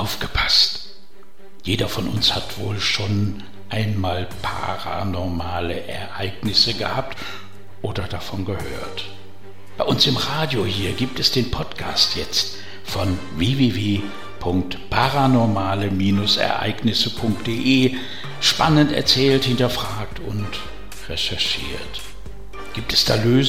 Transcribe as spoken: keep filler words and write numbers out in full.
Aufgepasst! Jeder von uns hat wohl schon einmal paranormale Ereignisse gehabt oder davon gehört. Bei uns im Radio hier gibt es den Podcast jetzt von w w w punkt paranormale Ereignisse punkt de. Spannend erzählt, hinterfragt und recherchiert. Gibt es da Lösungen?